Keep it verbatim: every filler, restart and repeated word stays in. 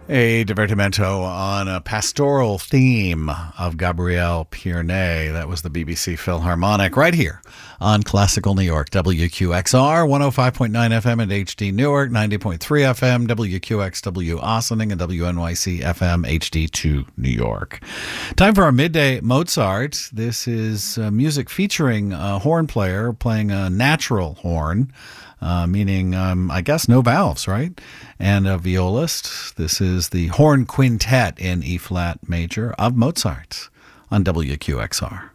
A divertimento on a pastoral theme of Gabriel Pierné. That was the B B C Philharmonic right here on Classical New York, W Q X R, one oh five point nine F M at H D Newark, ninety point three F M, W Q X W Ossining, and W N Y C F M H D two New York. Time for our midday Mozart. This is uh, music featuring a horn player playing a natural horn. Uh, meaning, um, I guess, no valves, right? And a violist. This is the Horn Quintet in E-flat major of Mozart on W Q X R.